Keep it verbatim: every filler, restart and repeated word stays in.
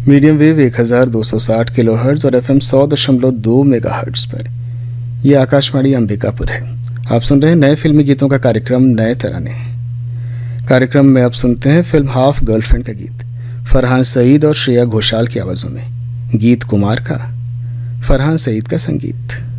Medium wave एक हज़ार दो सौ साठ किलो हर्ट्ज और एफ एम सौ दशमलव दो मेगा हर्ट्ज पर। यह आकाशवाणी अंबिकापुर है। आप सुन रहे हैं नए फिल्मी गीतों का कार्यक्रम नए तराने। कार्यक्रम में अब सुनते हैं फिल्म हाफ गर्लफ्रेंड का गीत फरहान सईद और श्रेया घोषाल की आवाज़ों में। गीत कुमार का, फरहान सईद का संगीत।